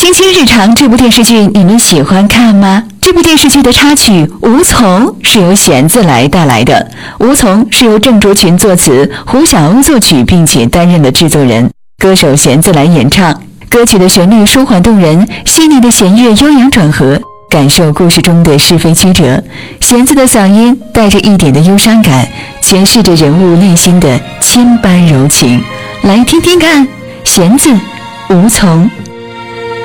星星日常这部电视剧你们喜欢看吗？这部电视剧的插曲《无从》是由弦子来带来的，《无从》是由郑卓群作词，胡小欧作曲，并且担任了制作人，歌手弦子来演唱。歌曲的旋律舒缓动人，细腻的弦乐悠扬转和，感受故事中的是非曲折。弦子的嗓音带着一点的忧伤感，诠释着人物内心的千般柔情。来听听看，弦子《无从》。